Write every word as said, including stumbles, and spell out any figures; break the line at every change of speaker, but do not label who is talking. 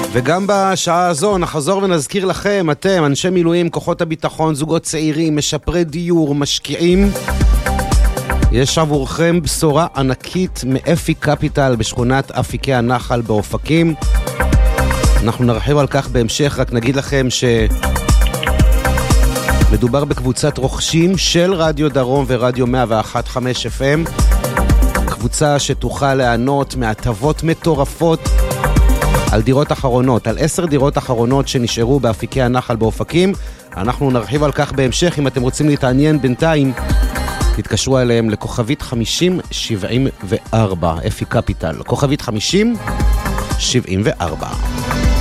וגם בשעה הזו נחזור ונזכיר לכם, אתם, אנשי מילואים, כוחות הביטחון, זוגות צעירים, משפרי דיור, משקיעים, יש עבורכם בשורה ענקית מאפי קפיטל בשכונת אפיקי הנחל באופקים. אנחנו נרחיב על כך בהמשך, רק נגיד לכם שמדובר בקבוצת רוכשים של רדיו דרום ורדיו מאה ואחת נקודה חמש אף אם, קבוצה שתוכל לענות מהטבות מטורפות על דירות אחרונות, על עשר דירות אחרונות שנשארו באפיקי הנחל באופקים. אנחנו נרחיב על כך בהמשך. אם אתם רוצים להתעניין בינתיים, תתקשרו אליהם לכוכבית חמישים שבעים וארבע, אפי קפיטל, כוכבית חמישים שבעים וארבע.